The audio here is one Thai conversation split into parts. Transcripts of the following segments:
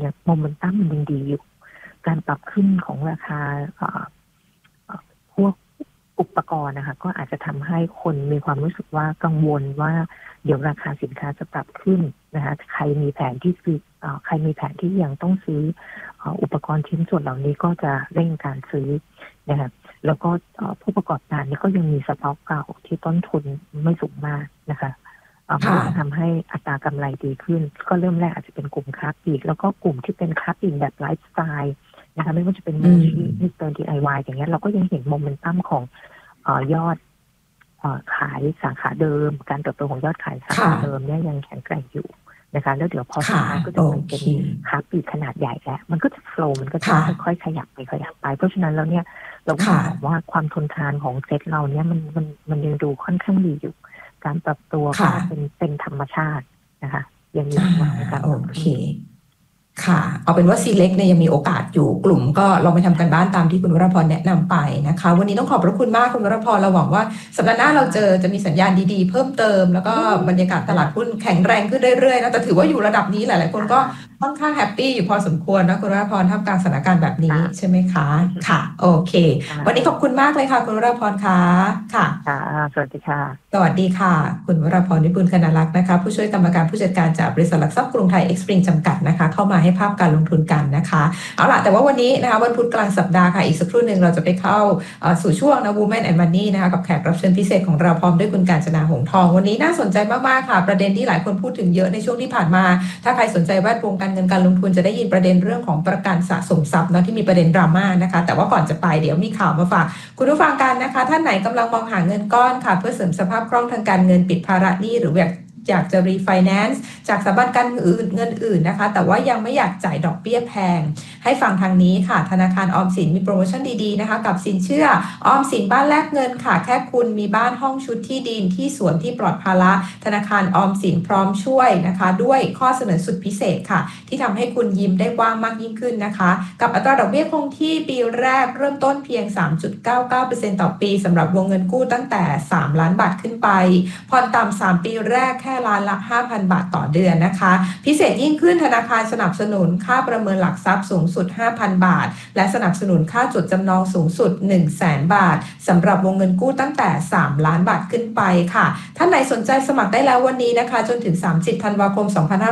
เนี่ยโมเมนตัมมันยังดีอยู่การปรับขึ้นของราคาพวกอุปกรณ์นะคะก็อาจจะทำให้คนมีความรู้สึกว่ากังวลว่าเดี๋ยวราคาสินค้าจะปรับขึ้นนะคะใครมีแผนที่ซื้อใครมีแผนที่ยังต้องซื้ออุปกรณ์ชิ้นส่วนเหล่านี้ก็จะเร่งการซื้อนะคะแล้วก็ผู้ประกอบการก็ยังมีสต็อกเก่าที่ต้นทุนไม่สูงมากนะคะมันจะทำให้อัตรากำไรดีขึ้นก็เริ่มแรกอาจจะเป็นกลุ่มค้าปลีกแล้วก็กลุ่มที่เป็นค้าปลีกแบบไลฟ์สไตล์นะคะไม่ว่าจะเป็นมูชิมิสเตอร์ DIY อย่างเงี้ยเราก็ยังเห็นโมเมนตัมของยอดขายสาขาเดิมการเติบโตของยอดขายสาขาเดิมเนี่ยยังแข็งแกร่งอยู่นะคะแล้วเดี๋ยวพอสุดท้ายก็จะเป็นค้าปลีกขนาดใหญ่แล้วมันก็จะโฟลว์มันก็จะค่อยๆขยับไปเพราะฉะนั้นแล้วเนี่ยเราก็บอกว่าความทนทานของเซ็ตเราเนี่ยมันยังดูค่อนข้างดีอยู่การปรับตัวก็เป็นธรรมชาตินะคะยังมีการโอเคค่ะเอาเป็นว่า Select เนี่ยยังมีโอกาสอยู่กลุ่มก็ลองไปทำกันบ้านตามที่คุณวรพรแนะนำไปนะคะวันนี้ต้องขอบพระคุณมากคุณวรพรเราหวังว่าสัปดาห์หน้าเราจะมีสัญญาณดีๆเพิ่มเติมแล้วก็บรรยากาศตลาดหุ้นแข็งแรงขึ้นเรื่อยๆนะแต่ถือว่าอยู่ระดับนี้หลายๆคนก็ค่อนข้างแฮปปี้อยู่พอสมควรนะคุณวรพรท่ามกลางสถานการณ์แบบนี้ใช่ไหมคะค่ะโอเควันนี้ขอบคุณมากเลยค่ะคุณวรพรค่ะสวัสดีค่ะสวัสดีค่ะคุณวรพร วิบูลย์คณลักษณ์นะคะผู้ช่วยกรรมการผู้จัดการจากบริษัทหลักทรัพย์กรุงไทยเอ็กซ์ปริงจำกัดนะคะเข้ามาให้ภาพการลงทุนกันนะคะเอาล่ะแต่ว่าวันนี้นะคะวันพุธกลางสัปดาห์ค่ะอีกสักครู่หนึ่งเราจะไปเข้าสู่ช่วงนะ Women and Money นะคะกับแขกรับเชิญพิเศษของเราพร้อมด้วยคุณกาญจนาหงส์ทองวันนี้น่าสนใจมากๆค่ะประเด็นที่หลายคนพูดถึงเยอะในช่วงที่ผ่านมาถ้าใครสนใจแวดวงการเงินการลงทุนจะได้ยินประเด็นเรื่องของประกันสะสมทรัพย์นะที่มีประเด็นดราม่านะคะแต่ว่าก่อนจะไปเดี๋ยวมีข่าวมาฝากคุณผู้ฟังกันนะคะท่านไหนกำลังมองหาเงินก้อนค่ะเพื่อเสริมสภาพคล่องทางการเงินปิดภาระหนี้หรืออยากจะรีไฟแนนซ์จากสถาบันการเงินอื่นนะคะแต่ว่ายังไม่อยากจ่ายดอกเบี้ยแพงให้ฟังทางนี้ค่ะธนาคารออมสินมีโปรโมชั่นดีๆนะคะกับสินเชื่อออมสินบ้านแลกเงินค่ะแค่คุณมีบ้านห้องชุดที่ดินที่สวนที่ปลอดภาระธนาคารออมสินพร้อมช่วยนะคะด้วยข้อเสนอสุดพิเศษค่ะที่ทำให้คุณยิ้มได้กว้างมากยิ่งขึ้นนะคะกับอัตราดอกเบี้ยคงที่ปีแรกเริ่มต้นเพียง 3.99% ต่อปีสำหรับวงเงินกู้ตั้งแต่3ล้านบาทขึ้นไปผ่อนต่ำ3ปีแรกแค่ล้านละ 5,000 บาทต่อเดือนนะคะพิเศษยิ่งขึ้นธนาคารสนับสนุนค่าประเมินหลักทรัพย์สูงสุด 5,000 บาทและสนับสนุนค่าจดจำนองสูงสุด 100,000 บาทสำหรับวงเงินกู้ตั้งแต่3ล้านบาทขึ้นไปค่ะท่านไหนสนใจสมัครได้แล้ววันนี้นะคะจนถึง30ธันวาคม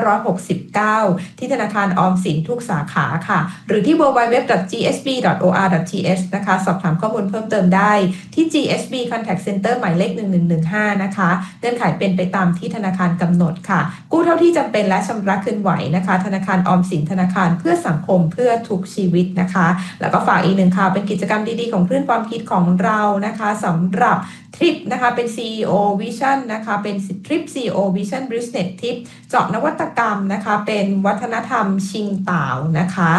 2569ที่ธนาคารออมสินทุกสาขาค่ะหรือที่ www.gsb.or.th นะคะสอบถามข้อมูลเพิ่มเติมได้ที่ GSB Contact Center หมายเลข1115นะคะเงื่อนไขเป็นไปตามที่ธนาคารกำหนดค่ะกู้เท่าที่จำเป็นและชำระคืนไหวนะคะธนาคารออมสินธนาคารเพื่อสังคมเพื่อทุกชีวิตนะคะแล้วก็ฝากอีกหนึ่งข่าวเป็นกิจกรรมดีๆของคลื่นความคิดของเรานะคะสำหรับทริปนะคะเป็น CEO Vision นะคะเป็นทริป CEO Vision Business Trip เจาะนวัตกรรมนะคะเป็นวัฒนธรรมชิงเต่านะคะ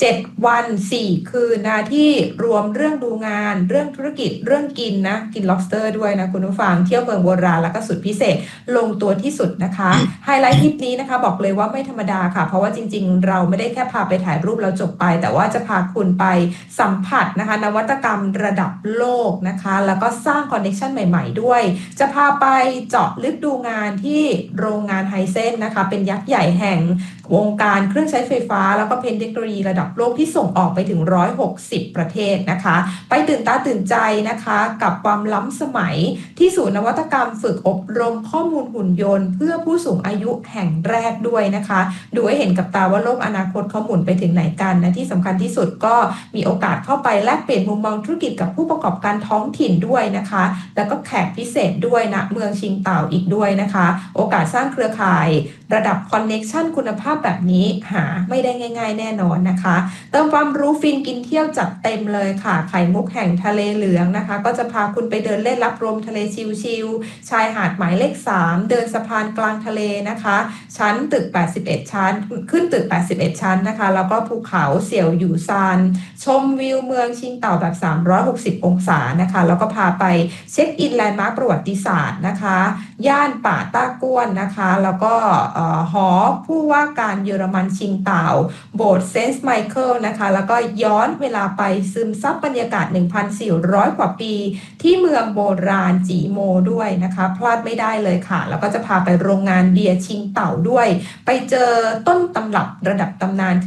7วัน4คืนนะที่รวมเรื่องดูงานเรื่องธุรกิจเรื่องกินนะกิน lobster ด้วยนะคุณผู้ฟังเที่ยวเมืองโบราณแล้วก็สุดพิเศษลงตัวที่สุดนะคะไฮไลท์ทริปนี้นะคะบอกเลยว่าไม่ธรรมดาค่ะเพราะว่าจริงๆเราไม่ได้แค่พาไปถ่ายรูปแล้วจบไปแต่ว่าจะพาคุณไปสัมผัสนะคะนวัตกรรมระดับโลกนะคะแล้วก็สร้างคอนเนคชั่นใหม่ๆด้วยจะพาไปเจาะลึกดูงานที่โรงงานไฮเซนนะคะเป็นยักษ์ใหญ่แห่งวงการเครื่องใช้ไฟฟ้าแล้วก็เป็นเทคโนโลยีระดับโลกที่ส่งออกไปถึง160ประเทศนะคะไปตื่นตาตื่นใจนะคะกับความล้ำสมัยที่ศูนย์นวัตกรรมฝึกอบรมข้อมูลหุ่นยนต์เพื่อผู้สูงอายุแห่งแรกด้วยนะคะดูให้เห็นกับตาว่าโลกอนาคตเขาหมุนไปถึงไหนกันนะที่สำคัญที่สุดก็มีโอกาสเข้าไปแลกเปลี่ยนมุมมองธุรกิจกับผู้ประกอบการท้องถิ่นด้วยนะคะแล้วก็แขกพิเศษด้วยนะเมืองชิงเต่าอีกด้วยนะคะโอกาสสร้างเครือข่ายระดับคอนเนคชั่นคุณภาพแบบนี้หาไม่ได้ง่ายๆแน่นอนนะคะเติมความรู้ฟินกินเที่ยวจัดเต็มเลยค่ะไข่มุกแห่งทะเลเหลืองนะคะก็จะพาคุณไปเดินเล่นรับลมทะเลชิลๆชายหาดหมายเลข3เดินสะพานกลางทะเลนะคะชั้นตึก81ชั้นขึ้นตึก81ชั้นนะคะแล้วก็ภูเขาเสี่ยวหยูซานชมวิวเมืองชิงเต่าแบบ360องศานะคะแล้วก็พาไปเช็คอินแลนด์มาร์คประวัติศาสตร์นะคะย่านป่าต้าก้วนนะคะแล้วก็หอผู้ว่าการเยอรมันชิงเต่าโบสถ์เซนต์ไมเคิลนะคะแล้วก็ย้อนเวลาไปซึมซับบรรยากาศ 1,400 กว่าปีที่เมืองโบราณจีโมด้วยนะคะพลาดไม่ได้เลยค่ะแล้วก็จะพาไปโรงงานเบียร์ชิงเต่าด้วยไปเจอต้นตำรับระดับตำนาน